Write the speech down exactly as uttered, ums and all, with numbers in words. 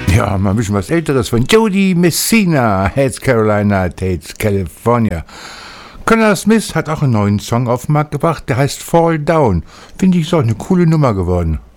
Ja, mal ein bisschen was Älteres von Jody Messina, Heads Carolina, Tates California. Conor Smith hat auch einen neuen Song auf den Markt gebracht, der heißt Fall Down. Finde ich, ist auch eine coole Nummer geworden.